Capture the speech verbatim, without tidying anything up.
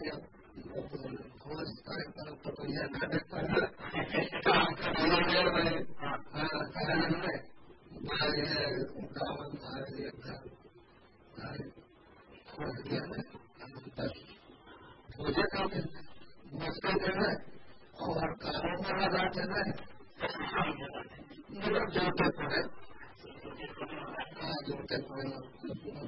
भोज कार्यक्रम तो कोई नाटक करना काम करना गाँव भोजन मस्का देना और कानून में लगा देना जोते पड़े जोते पड़े